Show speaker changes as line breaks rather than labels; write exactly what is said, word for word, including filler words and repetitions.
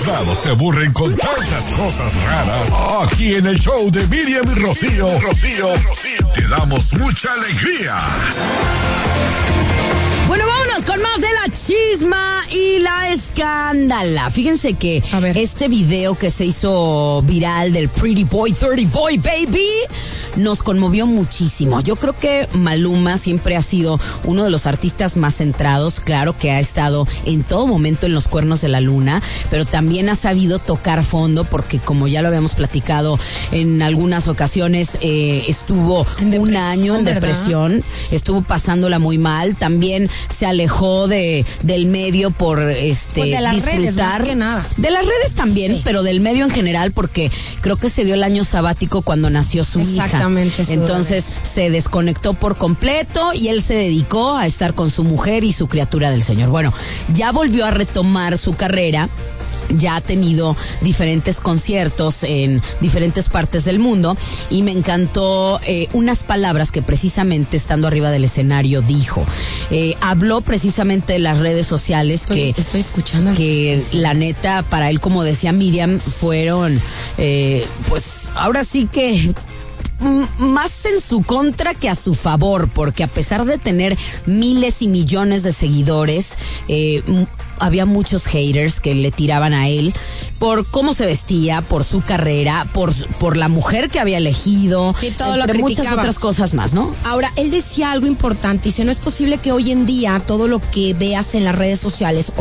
juzgados se aburren con tantas cosas raras, aquí en el show de Miriam y Rocío, Rocío, Rocío, te damos mucha alegría.
Bueno, vámonos con más de la chisma y la escándala. Fíjense que este video que se hizo viral del Pretty Boy, thirty Boy Baby, nos conmovió muchísimo. Yo creo que Maluma siempre ha sido uno de los artistas más centrados. Claro que ha estado en todo momento en los cuernos de la luna, pero también ha sabido tocar fondo porque, como ya lo habíamos platicado en algunas ocasiones, eh, estuvo un año en depresión, ¿verdad? Estuvo pasándola muy mal. También se alejó de del medio por este
pues de las
disfrutar
redes, más que nada.
De las redes también, sí, pero del medio en general, porque creo que se dio el año sabático cuando nació su hija.
Exactamente.
Entonces bebé. Se desconectó por completo y él se dedicó a estar con su mujer y su criatura del Señor. Bueno, ya volvió a retomar su carrera. Ya ha tenido diferentes conciertos en diferentes partes del mundo y me encantó eh, unas palabras que precisamente estando arriba del escenario dijo. Eh, habló precisamente de las redes sociales
estoy,
que,
estoy escuchando
que la neta para él, como decía Miriam, fueron eh, pues ahora sí que más en su contra que a su favor, porque a pesar de tener miles y millones de seguidores, eh, había muchos haters que le tiraban a él por cómo se vestía, por su carrera, por por la mujer que había elegido,
sí, todo
entre
lo
muchas otras cosas más, ¿no?
Ahora, él decía algo importante, dice, no es posible que hoy en día todo lo que veas en las redes sociales